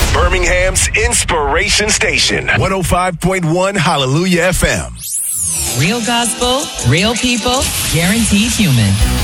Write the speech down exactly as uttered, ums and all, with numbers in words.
Birmingham's Inspiration Station. one oh five point one Hallelujah F M. Real gospel, real people, guaranteed human.